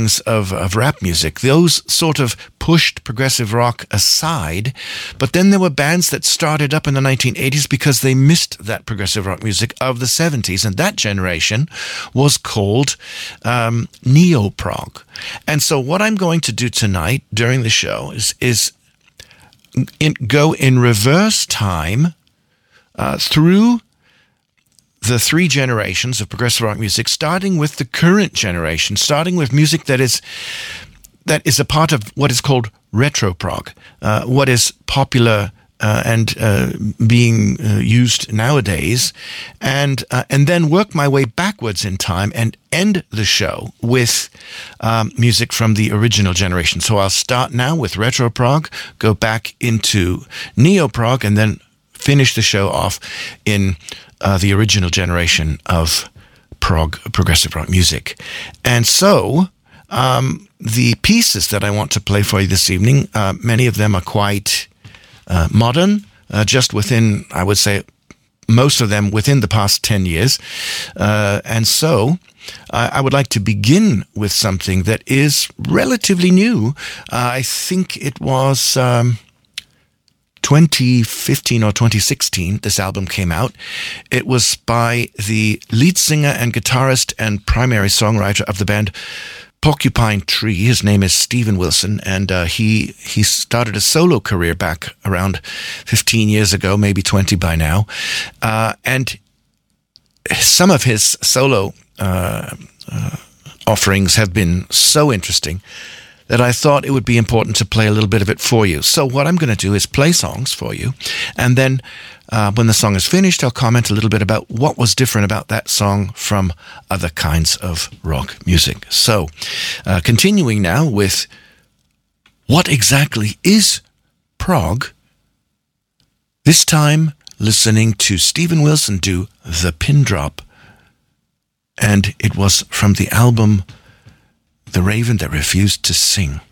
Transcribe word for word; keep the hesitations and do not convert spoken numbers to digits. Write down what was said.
generations of, of rap music. Those sort of pushed progressive rock aside, but then there were bands that started up in the nineteen eighties because they missed that progressive rock music of the seventies, and that generation was called um, neo-prog. And so what I'm going to do tonight during the show is, is in, go in reverse time uh, through the three generations of progressive rock music, starting with the current generation, starting with music that is that is a part of what is called retro prog, uh, what is popular uh, and uh, being uh, used nowadays, and uh, and then work my way backwards in time and end the show with um, music from the original generation. So I'll start now with retro prog, go back into neo prog, and then finish the show off in uh, the original generation of prog, progressive rock music. And so um, the pieces that I want to play for you this evening, uh, many of them are quite uh, modern, uh, just within, I would say, most of them within the past ten years. Uh, and so uh, I would like to begin with something that is relatively new. Uh, I think it was Um, twenty fifteen or twenty sixteen, this album came out. It was by the lead singer and guitarist and primary songwriter of the band Porcupine Tree. His name is Steven Wilson, and uh, he he started a solo career back around fifteen years ago, maybe twenty by now. Uh, and some of his solo uh, uh, offerings have been so interesting that I thought it would be important to play a little bit of it for you. So what I'm going to do is play songs for you, and then uh, when the song is finished, I'll comment a little bit about what was different about that song from other kinds of rock music. So, uh, continuing now with what exactly is prog, this time listening to Steven Wilson do The Pin Drop, and it was from the album The Raven That Refused to Sing.